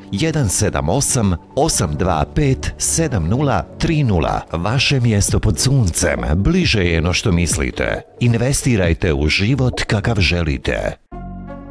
178 825 7030. Vaše mjesto pod suncem bliže je no što mislite. Investirajte u život kakav želite.